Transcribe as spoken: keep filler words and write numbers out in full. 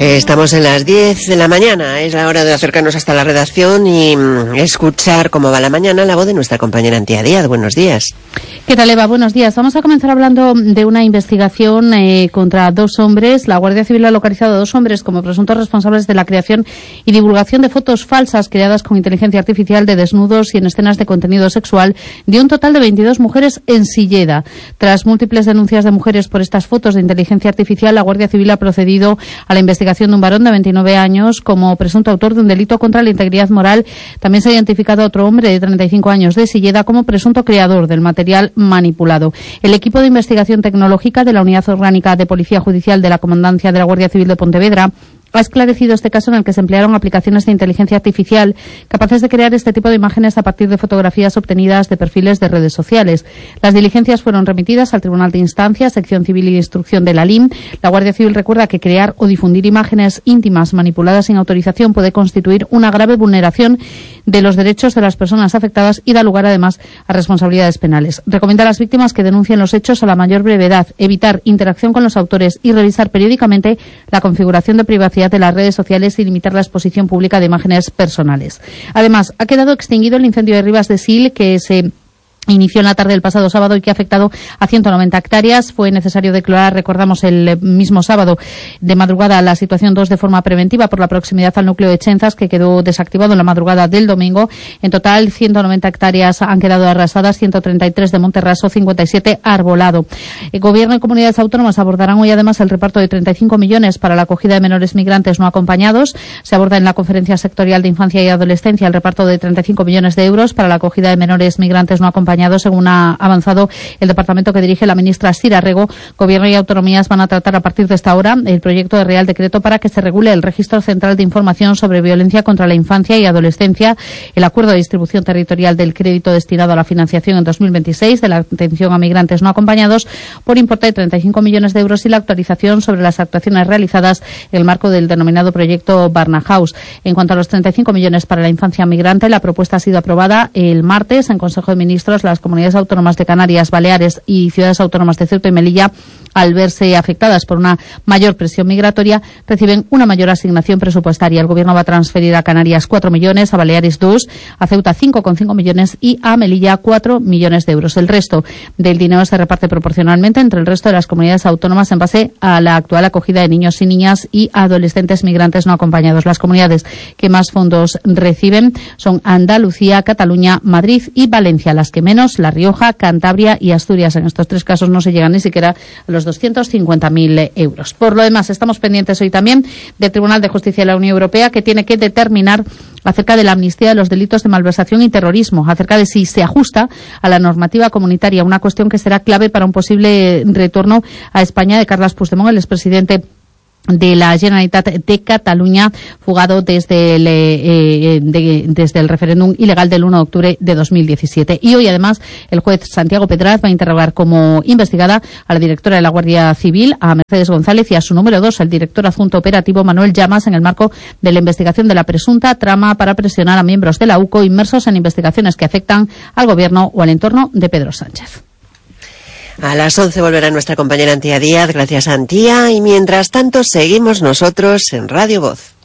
Estamos en las diez de la mañana, es la hora de acercarnos hasta la redacción y mm, escuchar cómo va la mañana la voz de nuestra compañera Antía Díaz. Buenos días. ¿Qué tal, Eva? Buenos días. Vamos a comenzar hablando de una investigación eh, contra dos hombres. La Guardia Civil ha localizado a dos hombres como presuntos responsables de la creación y divulgación de fotos falsas creadas con inteligencia artificial de desnudos y en escenas de contenido sexual de un total de veintidós mujeres en Silleda. Tras múltiples denuncias de mujeres por estas fotos de inteligencia artificial, la Guardia Civil ha procedido a la investigación de un varón de veintinueve años como presunto autor de un delito contra la integridad moral. También se ha identificado a otro hombre de treinta y cinco años de Silleda como presunto creador del material manipulado. El equipo de investigación tecnológica de la Unidad Orgánica de Policía Judicial de la Comandancia de la Guardia Civil de Pontevedra ha esclarecido este caso en el que se emplearon aplicaciones de inteligencia artificial capaces de crear este tipo de imágenes a partir de fotografías obtenidas de perfiles de redes sociales. Las diligencias fueron remitidas al Tribunal de Instancia, Sección Civil y de Instrucción de la L I M. La Guardia Civil recuerda que crear o difundir imágenes íntimas manipuladas sin autorización puede constituir una grave vulneración de los derechos de las personas afectadas y da lugar además a responsabilidades penales. Recomienda a las víctimas que denuncien los hechos a la mayor brevedad, evitar interacción con los autores y revisar periódicamente la configuración de privacidad de las redes sociales y limitar la exposición pública de imágenes personales. Además, ha quedado extinguido el incendio de Ribas de Sil que se inició en la tarde del pasado sábado y que ha afectado a ciento noventa hectáreas. Fue necesario declarar, recordamos, el mismo sábado de madrugada la situación dos de forma preventiva por la proximidad al núcleo de Chenzas, que quedó desactivado en la madrugada del domingo. En total, ciento noventa hectáreas han quedado arrasadas, ciento treinta y tres de Monterraso, cincuenta y siete arbolado. El Gobierno y comunidades autónomas abordarán hoy además el reparto de treinta y cinco millones para la acogida de menores migrantes no acompañados. Se aborda en la Conferencia Sectorial de Infancia y Adolescencia el reparto de treinta y cinco millones de euros para la acogida de menores migrantes no acompañados. Según ha avanzado el departamento que dirige la ministra Sira Rego, Gobierno y autonomías van a tratar a partir de esta hora el proyecto de Real Decreto para que se regule el Registro Central de Información sobre Violencia contra la Infancia y Adolescencia, el acuerdo de distribución territorial del crédito destinado a la financiación en dos mil veintiséis de la atención a migrantes no acompañados por importe de treinta y cinco millones de euros y la actualización sobre las actuaciones realizadas en el marco del denominado proyecto Barnahus. En cuanto a los treinta y cinco millones para la infancia migrante, la propuesta ha sido aprobada el martes en Consejo de Ministros. Las comunidades autónomas de Canarias, Baleares y ciudades autónomas de Ceuta y Melilla, al verse afectadas por una mayor presión migratoria, reciben una mayor asignación presupuestaria. El Gobierno va a transferir a Canarias cuatro millones, a Baleares dos, a Ceuta cinco coma cinco millones y a Melilla cuatro millones de euros. El resto del dinero se reparte proporcionalmente entre el resto de las comunidades autónomas en base a la actual acogida de niños y niñas y adolescentes migrantes no acompañados. Las comunidades que más fondos reciben son Andalucía, Cataluña, Madrid y Valencia. Las que menos, La Rioja, Cantabria y Asturias. En estos tres casos no se llegan ni siquiera a los doscientos cincuenta mil euros. Por lo demás, estamos pendientes hoy también del Tribunal de Justicia de la Unión Europea, que tiene que determinar acerca de la amnistía de los delitos de malversación y terrorismo, acerca de si se ajusta a la normativa comunitaria, una cuestión que será clave para un posible retorno a España de Carles Puigdemont, el expresidente de la Generalitat de Cataluña, fugado desde el, eh, de, desde el referéndum ilegal del uno de octubre de dos mil diecisiete. Y hoy, además, el juez Santiago Pedraz va a interrogar como investigada a la directora de la Guardia Civil, a Mercedes González, y a su número dos, el director adjunto operativo Manuel Llamas, en el marco de la investigación de la presunta trama para presionar a miembros de la U C O inmersos en investigaciones que afectan al Gobierno o al entorno de Pedro Sánchez. A las once volverá nuestra compañera Antía Díaz. Gracias, Antía. Y mientras tanto, seguimos nosotros en Radio Voz.